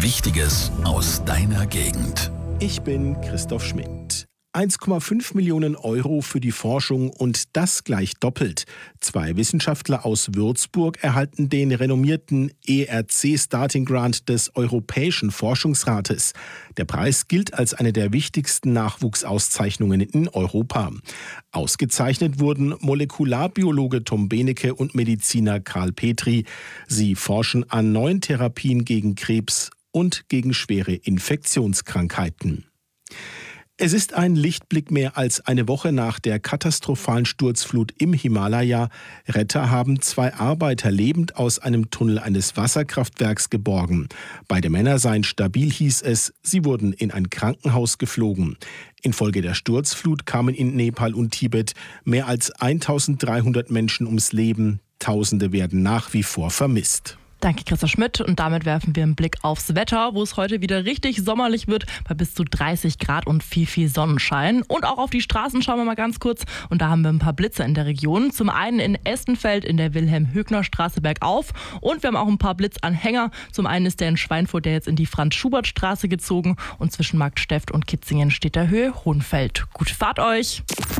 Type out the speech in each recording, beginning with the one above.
Wichtiges aus deiner Gegend. Ich bin Christoph Schmidt. 1,5 Millionen Euro für die Forschung und das gleich doppelt. 2 Wissenschaftler aus Würzburg erhalten den renommierten ERC Starting Grant des Europäischen Forschungsrates. Der Preis gilt als eine der wichtigsten Nachwuchsauszeichnungen in Europa. Ausgezeichnet wurden Molekularbiologe Tom Benecke und Mediziner Karl Petri. Sie forschen an neuen Therapien gegen Krebs und gegen schwere Infektionskrankheiten. Es ist ein Lichtblick mehr als eine Woche nach der katastrophalen Sturzflut im Himalaya. Retter haben 2 Arbeiter lebend aus einem Tunnel eines Wasserkraftwerks geborgen. Beide Männer seien stabil, hieß es. Sie wurden in ein Krankenhaus geflogen. Infolge der Sturzflut kamen in Nepal und Tibet mehr als 1300 Menschen ums Leben. Tausende werden nach wie vor vermisst. Danke, Christoph Schmidt. Und damit werfen wir einen Blick aufs Wetter, wo es heute wieder richtig sommerlich wird, bei bis zu 30 Grad und viel Sonnenschein. Und auch auf die Straßen schauen wir mal ganz kurz. Und da haben wir ein paar Blitze in der Region. Zum einen in Estenfeld in der Wilhelm-Högner-Straße bergauf. Und wir haben auch ein paar Blitzanhänger. Zum einen ist der in Schweinfurt, der jetzt in die Franz-Schubert-Straße gezogen. Und zwischen Marktsteft und Kitzingen steht der Höhe Hohenfeld. Gute Fahrt euch!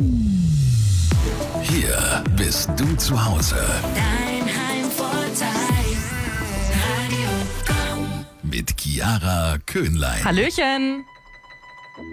Hier bist du zu Hause. Dein Heimvorteil. Mit Chiara Köhnlein. Hallöchen!